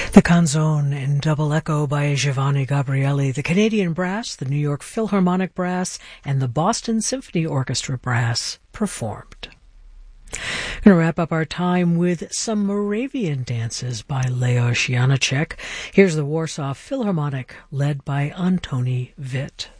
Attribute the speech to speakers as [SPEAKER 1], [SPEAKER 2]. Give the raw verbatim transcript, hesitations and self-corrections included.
[SPEAKER 1] The Canzone in double echo by Giovanni Gabrieli, the Canadian Brass, the New York Philharmonic Brass, and the Boston Symphony Orchestra Brass performed. I'm going to wrap up our time with some Moravian dances by Leos Janáček. Here's the Warsaw Philharmonic, led by Antoni Witt.